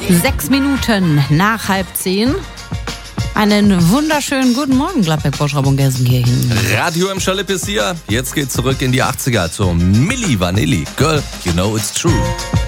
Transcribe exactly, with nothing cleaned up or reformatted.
Sechs Minuten nach halb zehn. Einen wunderschönen guten Morgen, Gladbeck, Boschrab und Gelsenkirchen. Radio im Schalip ist hier. Jetzt geht's zurück in die achtziger zu Milli Vanilli. Girl, you know it's true.